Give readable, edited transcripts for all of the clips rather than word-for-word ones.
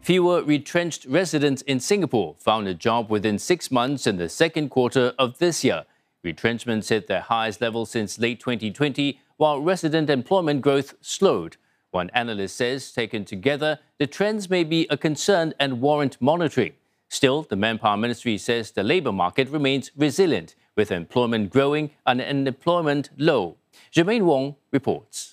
Fewer retrenched residents in Singapore found a job within 6 months in the second quarter of this year. Retrenchments hit their highest level since late 2020, while resident employment growth slowed. One analyst says, taken together, the trends may be a concern and warrant monitoring. Still, the Manpower Ministry says the labour market remains resilient, with employment growing and unemployment low. Jermaine Wong reports.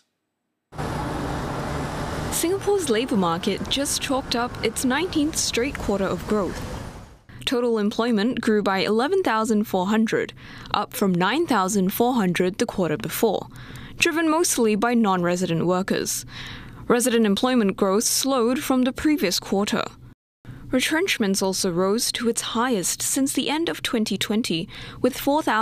Singapore's labour market just chalked up its 19th straight quarter of growth. Total employment grew by 11,400, up from 9,400 the quarter before, driven mostly by non-resident workers. Resident employment growth slowed from the previous quarter. Retrenchments also rose to its highest since the end of 2020, with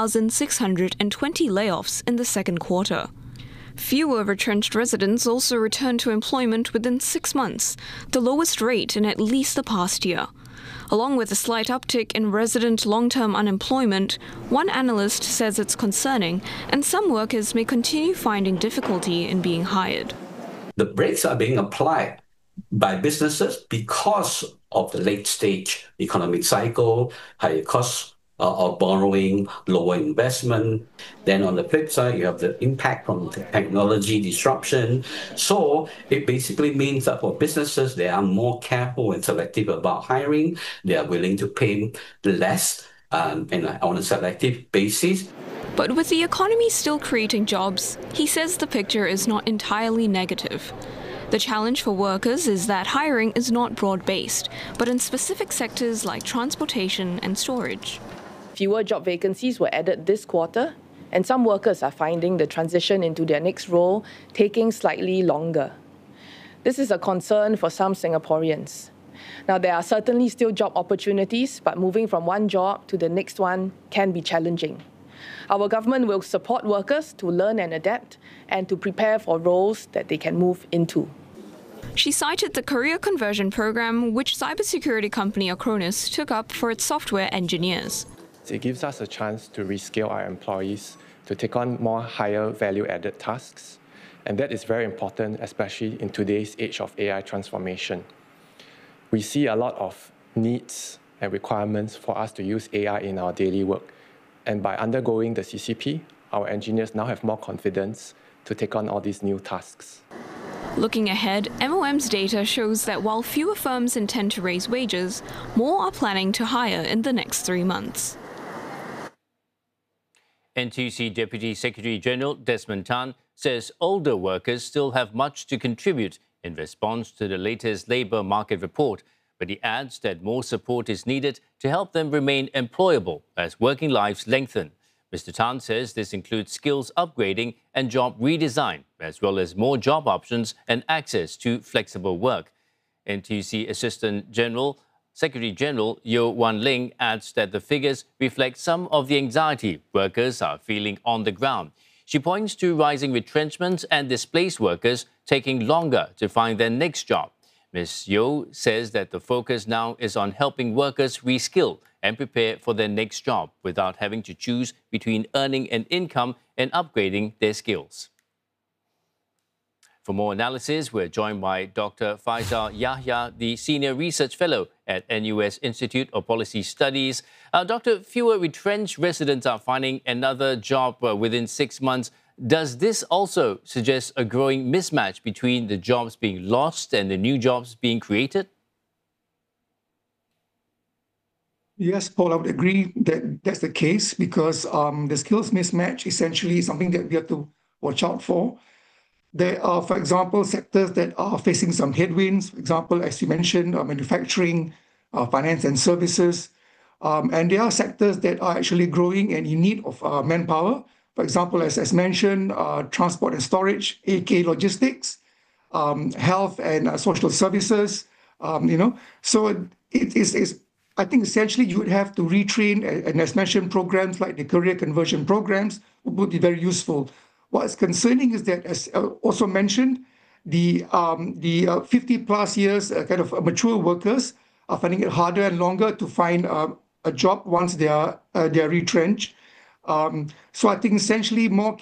4,620 layoffs in the second quarter. Fewer retrenched residents also returned to employment within 6 months, the lowest rate in at least the past year. Along with a slight uptick in resident long-term unemployment, one analyst says it's concerning, and some workers may continue finding difficulty in being hired. The brakes are being applied by businesses because of the late-stage economic cycle, higher costs of borrowing, lower investment. Then on the flip side, you have the impact from the technology disruption. So it basically means that for businesses, they are more careful and selective about hiring. They are willing to pay less on a selective basis. But with the economy still creating jobs, he says the picture is not entirely negative. The challenge for workers is that hiring is not broad-based, but in specific sectors like transportation and storage. Fewer job vacancies were added this quarter, and some workers are finding the transition into their next role taking slightly longer. This is a concern for some Singaporeans. Now, there are certainly still job opportunities, but moving from one job to the next one can be challenging. Our government will support workers to learn and adapt and to prepare for roles that they can move into. She cited the career conversion program which cybersecurity company Acronis took up for its software engineers. It gives us a chance to reskill our employees to take on more higher value-added tasks. And that is very important, especially in today's age of AI transformation. We see a lot of needs and requirements for us to use AI in our daily work. And by undergoing the CCP, our engineers now have more confidence to take on all these new tasks. Looking ahead, MOM's data shows that while fewer firms intend to raise wages, more are planning to hire in the next 3 months. NTUC Deputy Secretary-General Desmond Tan says older workers still have much to contribute in response to the latest labour market report, but he adds that more support is needed to help them remain employable as working lives lengthen. Mr. Tan says this includes skills upgrading and job redesign, as well as more job options and access to flexible work. NTUC Assistant Secretary-General Yeo Wan Ling adds that the figures reflect some of the anxiety workers are feeling on the ground. She points to rising retrenchments and displaced workers taking longer to find their next job. Ms. Yeo says that the focus now is on helping workers reskill and prepare for their next job without having to choose between earning an income and upgrading their skills. For more analysis, we're joined by Dr. Faisal Yahya, the Senior Research Fellow at NUS Institute of Policy Studies. Doctor, fewer retrenched residents are finding another job within 6 months. Does this also suggest a growing mismatch between the jobs being lost and the new jobs being created? Yes, Paul, I would agree that that's the case because the skills mismatch essentially is something that we have to watch out for. There are, for example, sectors that are facing some headwinds. For example, as you mentioned, manufacturing, finance and services. And there are sectors that are actually growing and in need of manpower. For example, as mentioned, transport and storage, aka logistics, health and social services, So it is, I think essentially you would have to retrain, and as mentioned, programs like the career conversion programs would be very useful. What's concerning is that, as also mentioned, the 50+ years kind of mature workers are finding it harder and longer to find a job once they are retrenched. So I think essentially more